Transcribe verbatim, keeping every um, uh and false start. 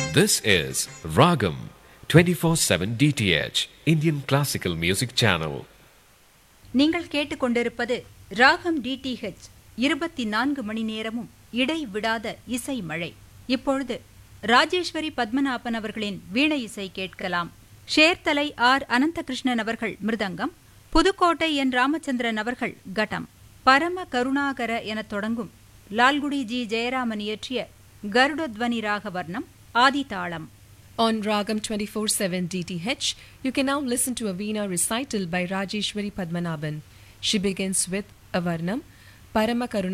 This is Ragam twenty-four seven D T H Indian Classical Music Channel. நீங்கள் கேட்டுக்கொண்டிருப்பது ராகம் DTH இருபத்தி நான்கு மணி நேரமும் இடைவிடாத இசை மழை. இப்பொழுது ராஜேஸ்வரி பத்மநாபன் அவர்களின் வீணை இசை கேட்கலாம். ஷேர்தலை ஆர் அனந்தகிருஷ்ணன் அவர்கள் மிருதங்கம், புதுக்கோட்டை என் ராமச்சந்திரன் அவர்கள் கடம். பரம கருணாகர எனத் தொடங்கும் லால்குடி ஜி ஜெயராமன் இயற்றிய கருடத்வனி ராகவர்ணம் ஆதி தாளம். On Ragam twenty-four seven D T H, you can now listen to a Veena recital by Rajeshwari Padmanabhan. She begins with a Varnam, Paramakaruna.